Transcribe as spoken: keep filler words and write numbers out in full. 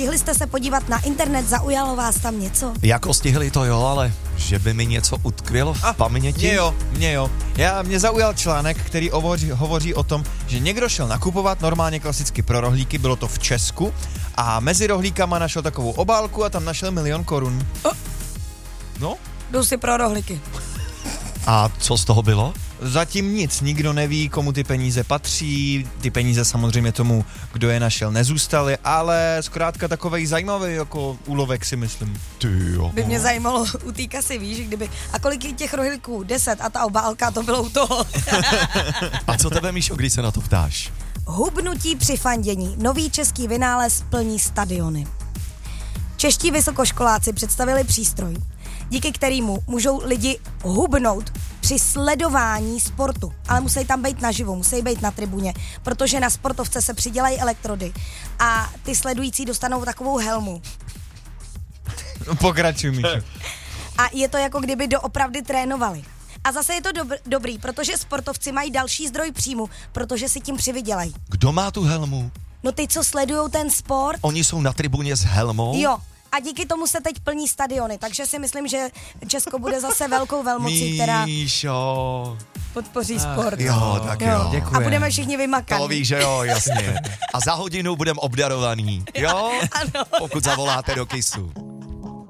stihli jste se podívat na internet, zaujalo vás tam něco? Jako stihli to jo, ale že by mi něco utkvělo v A, paměti? Mě jo, mě jo. Já, mě zaujal článek, který hovoří, hovoří o tom, že někdo šel nakupovat normálně klasicky pro rohlíky, bylo to v Česku, a mezi rohlíkama našel takovou obálku a tam našel milion korun. Oh. No? Jdu si pro rohlíky. A co z toho bylo? Zatím nic, nikdo neví, komu ty peníze patří, ty peníze samozřejmě tomu, kdo je našel, nezůstaly, ale zkrátka takovej zajímavý jako úlovek, si myslím. Ty jo. By mě zajímalo, u té kasy, víš, kdyby, a kolik je těch rohlíků? Deset a ta obálka, to bylo u toho. A co tebe, Míšo, když se na to ptáš? Hubnutí při fandění. Nový český vynález plní stadiony. Čeští vysokoškoláci představili přístroj, díky kterému můžou lidi hubnout při sledování sportu. Ale musí tam být naživo, musí být na tribuně, protože na sportovce se přidělají elektrody a ty sledující dostanou takovou helmu. No, pokračuj, Míšo. A je to jako kdyby doopravdy trénovali. A zase je to dobr- dobrý, protože sportovci mají další zdroj příjmu, protože si tím přivydělají. Kdo má tu helmu? No ty, co sledujou ten sport, Oni jsou na tribuně s helmou? jo. A díky tomu se teď plní stadiony, takže si myslím, že Česko bude zase velkou velmocí, která Míšo. podpoří sport. Jo, tak jo. Děkuji. A budeme všichni vymakaní. To víš, že jo, jasně. A za hodinu budeme obdarovaný, jo? Ano. Pokud zavoláte do Kissu.